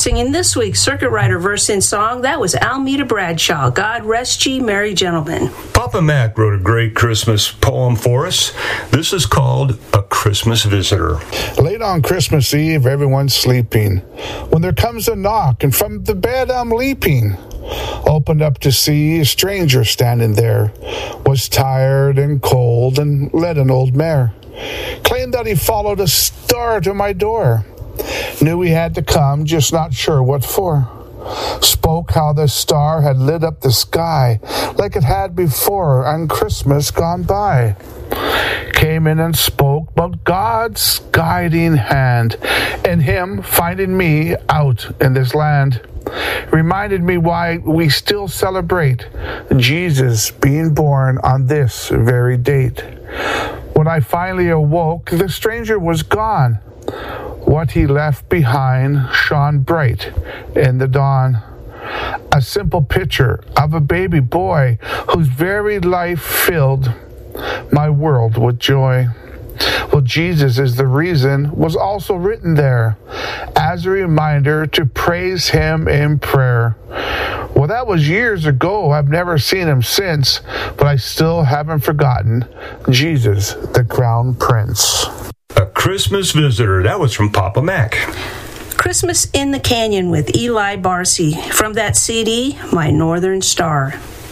singing this week's Circuit Rider verse-in song. That was Almeda Bradshaw. God rest ye, merry gentlemen. Papa Mac wrote a great Christmas poem for us. This is called A Christmas Visitor. Late on Christmas Eve, everyone's sleeping, when there comes a knock, and from the bed I'm leaping. Opened up to see a stranger standing there, was tired and cold and led an old mare. Claimed that he followed a star to my door. Knew he had to come, just not sure what for. Spoke how the star had lit up the sky like it had before on Christmas gone by. Came in and spoke about God's guiding hand and him finding me out in this land. Reminded me why we still celebrate Jesus being born on this very date. When I finally awoke, the stranger was gone. What he left behind shone bright in the dawn. A simple picture of a baby boy whose very life filled my world with joy. Well, Jesus is the reason was also written there as a reminder to praise him in prayer. Well, that was years ago. I've never seen him since, but I still haven't forgotten Jesus, the Crown Prince. A Christmas Visitor. That was from Papa Mac. Christmas in the Canyon with Eli Barcy from that CD, My Northern Star.